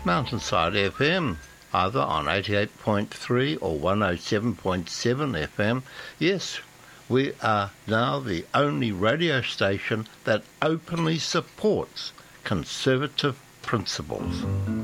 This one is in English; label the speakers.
Speaker 1: Mountainside FM, either on 88.3 or 107.7 FM. Yes, we are now the only radio station that openly supports conservative principles.